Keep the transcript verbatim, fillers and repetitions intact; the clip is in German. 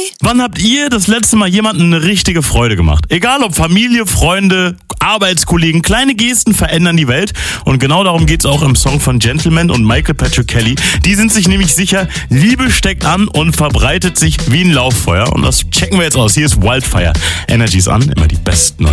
Wann habt ihr das letzte Mal jemandem eine richtige Freude gemacht? Egal ob Familie, Freunde, Arbeitskollegen, kleine Gesten verändern die Welt. Und genau darum geht's auch im Song von Gentleman und Michael Patrick Kelly. Die sind sich nämlich sicher, Liebe steckt an und verbreitet sich wie ein Lauffeuer. Und das checken wir jetzt aus. Hier ist Wildfire. Energy ist an, immer die besten